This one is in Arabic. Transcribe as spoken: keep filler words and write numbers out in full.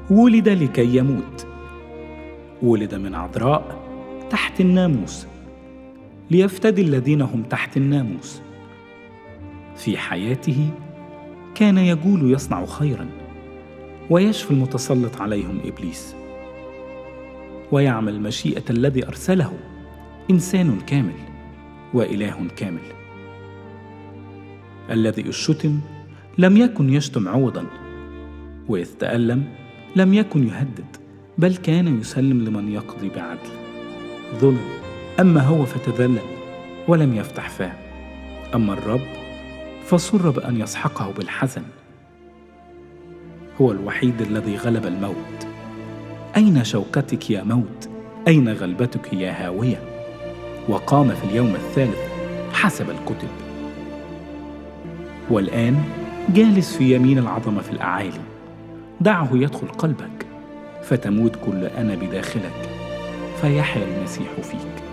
ولد لكي يموت، ولد من عذراء تحت الناموس ليفتدي الذين هم تحت الناموس. في حياته كان يجول يصنع خيرا ويشفي المتسلط عليهم إبليس، ويعمل مشيئة الذي أرسله، إنسان كامل وإله كامل. الذي الشتم لم يكن يشتم عوضا، وإذ تألم لم يكن يهدد، بل كان يسلم لمن يقضي بعدل. ظلم، أما هو فتذلل ولم يفتح فاه، أما الرب فسر بأن يسحقه بالحزن. هو الوحيد الذي غلب الموت. أين شوكتك يا موت؟ أين غلبتك يا هاوية؟ وقام في اليوم الثالث حسب الكتب. والآن جالس في يمين العظمة في الأعالي. دعه يدخل قلبك فتموت كل أنا بداخلك، فيحيا المسيح فيك.